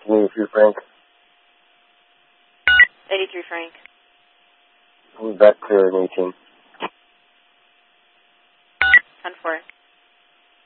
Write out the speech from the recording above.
1983 Frank. 83 Frank. We'll be back clear in 18. 10-4.